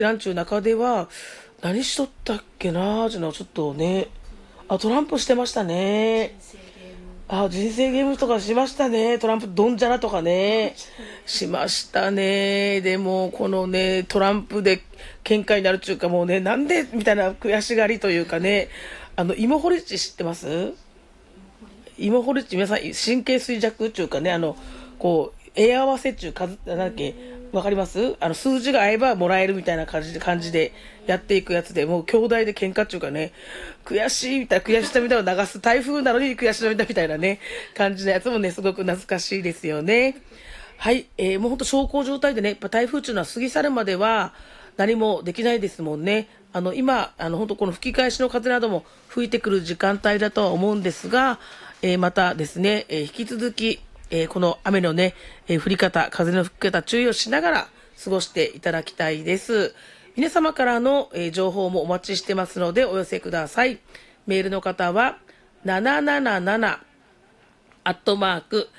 ランチの中では、何しとったっけなーっていうのはちょっとね、あ、トランプしてましたね。 人生ゲーム。 あ、人生ゲームとかしましたね。トランプ、ドンジャラとかね。しましたね。でも、このね、トランプで喧嘩になるっていうか、もうね、なんでみたいな悔しがりというかね、芋掘り地知ってます？芋掘り地、皆さん、神経衰弱っていうかね、こう、絵合わせっていう数、なんだっけ、わかります？数字が合えばもらえるみたいな感じでやっていくやつで、もう兄弟で喧嘩っていうかね、悔しいみたいな、悔し涙を流す台風なのに悔し涙みたいなね、感じのやつもね、すごく懐かしいですよね。はい、もうほんと小康状態でね、やっぱ台風っていうのは過ぎ去るまでは何もできないですもんね。今、本当この吹き返しの風なども吹いてくる時間帯だとは思うんですが、またですね、引き続き、この雨のね、降り方、風の吹き方、注意をしながら過ごしていただきたいです。皆様からの、情報もお待ちしてますのでお寄せください。メールの方は、777アットマーク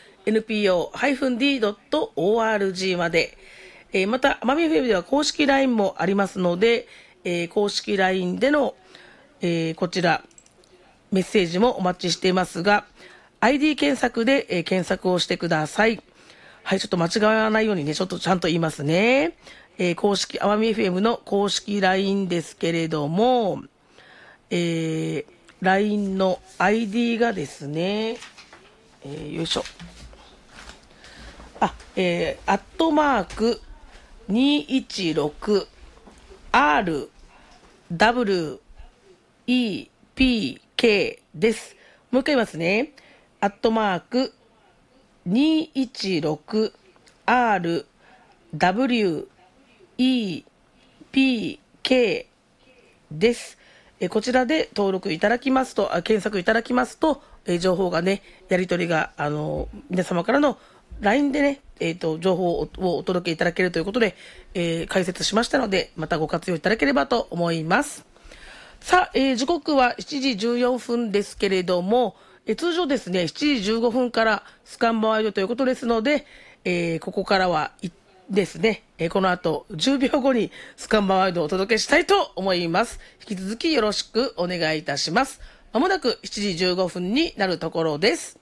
npo-d.org まで。また、アマミフェムでは公式 LINE もありますので、公式 LINE での、こちら、メッセージもお待ちしていますが、ID 検索で、検索をしてください。はい、ちょっと間違わないようにね、ちょっとちゃんと言いますね。公式、アマミ FM の公式 LINE ですけれども、LINE の ID がですね、よいしょ。アットマーク 216RWEPK です。もう一回言いますね。アットマーク 216RWEPK です。こちらで登録いただきますと、検索いただきますと、情報がね、やり取りが、皆様からの LINE でね、情報をお届けいただけるということで、解説しましたので、またご活用いただければと思います。さあ、時刻は7時14分ですけれども、通常ですね、7時15分からスカンバワイドということですので、ここからはですね、この後10秒後にスカンバワイドをお届けしたいと思います。引き続きよろしくお願いいたします。まもなく7時15分になるところです。